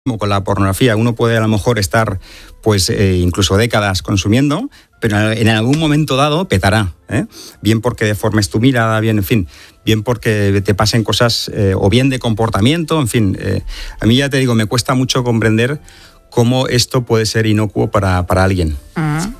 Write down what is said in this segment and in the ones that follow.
Como con la pornografía, uno puede a lo mejor estar pues incluso décadas consumiendo, pero en algún momento dado petará, ¿eh? Bien porque deformes tu mirada, bien, en fin, bien porque te pasen cosas o bien de comportamiento, en fin. A mí, ya te digo, me cuesta mucho comprender cómo esto puede ser inocuo para alguien. Uh-huh.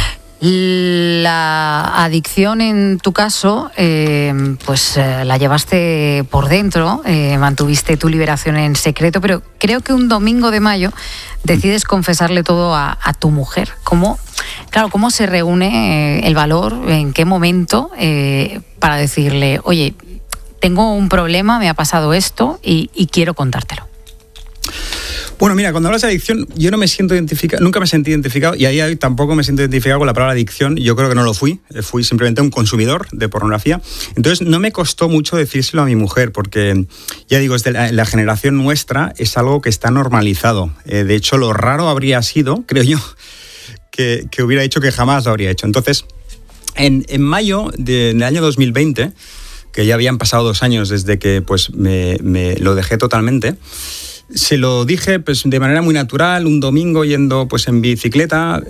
La adicción, en tu caso, la llevaste por dentro, mantuviste tu liberación en secreto, pero creo que un domingo de mayo decides confesarle todo a tu mujer. ¿Cómo se reúne el valor, en qué momento, para decirle, oye, tengo un problema, me ha pasado esto y quiero contártelo? Bueno, mira, cuando hablas de adicción, yo no me siento identificado, nunca me sentí identificado, y ahí tampoco me siento identificado con la palabra adicción. Yo creo que no lo fui simplemente un consumidor de pornografía. Entonces no me costó mucho decírselo a mi mujer, porque ya digo, desde la generación nuestra es algo que está normalizado. De hecho, lo raro habría sido, creo yo, que hubiera dicho que jamás lo habría hecho. Entonces, en mayo del año 2020, que ya habían pasado 2 años desde que pues me lo dejé totalmente, se lo dije pues de manera muy natural, un domingo yendo pues en bicicleta,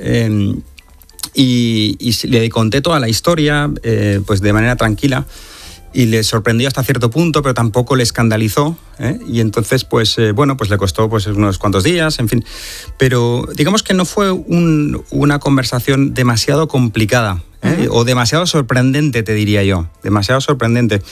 y le conté toda la historia pues de manera tranquila, y le sorprendió hasta cierto punto, pero tampoco le escandalizó, y entonces pues le costó pues unos cuantos días, en fin, pero digamos que no fue una conversación demasiado complicada, o demasiado sorprendente, te diría yo, demasiado sorprendente.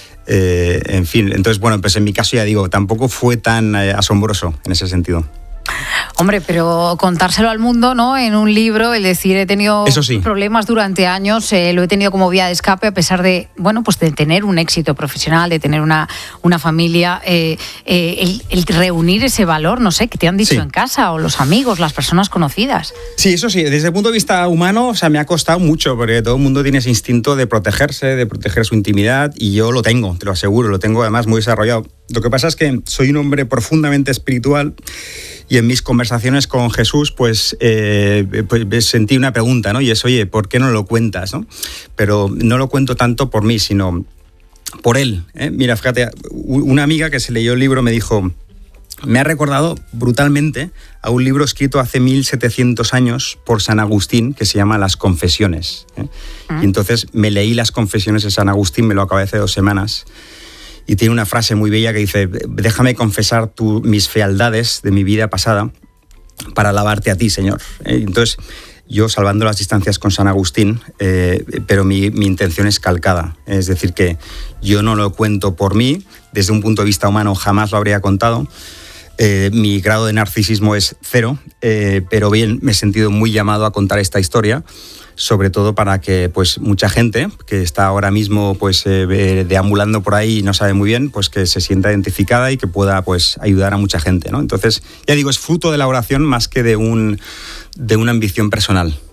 En fin, entonces, bueno, pues en mi caso, ya digo, tampoco fue tan asombroso en ese sentido. Hombre, pero contárselo al mundo, ¿no? En un libro, el decir, he tenido problemas durante años, lo he tenido como vía de escape, a pesar de, bueno, pues de tener un éxito profesional, de tener una familia, el reunir ese valor, no sé, que te han dicho en casa, o los amigos, las personas conocidas. Sí, eso sí, desde el punto de vista humano, o sea, me ha costado mucho, porque todo el mundo tiene ese instinto de protegerse, de proteger su intimidad, y yo lo tengo, te lo aseguro, lo tengo además muy desarrollado. Lo que pasa es que soy un hombre profundamente espiritual, y en mis conversaciones con Jesús, pues sentí una pregunta, ¿no? Y es, oye, ¿por qué no lo cuentas, no? Pero no lo cuento tanto por mí, sino por él, ¿eh? Mira, fíjate, una amiga que se leyó el libro me dijo, me ha recordado brutalmente a un libro escrito hace 1700 años por San Agustín, que se llama Las Confesiones, ¿eh? Y entonces me leí Las Confesiones de San Agustín, me lo acabé hace 2 semanas, y tiene una frase muy bella que dice, déjame confesar mis fealdades de mi vida pasada para alabarte a ti, Señor. Entonces, yo salvando las distancias con San Agustín, pero mi intención es calcada. Es decir, que yo no lo cuento por mí, desde un punto de vista humano jamás lo habría contado. Mi grado de narcisismo es 0, pero bien, me he sentido muy llamado a contar esta historia, sobre todo para que pues mucha gente que está ahora mismo pues deambulando por ahí y no sabe muy bien, pues que se sienta identificada y que pueda pues ayudar a mucha gente, ¿no? Entonces, ya digo, es fruto de la oración más que de una ambición personal.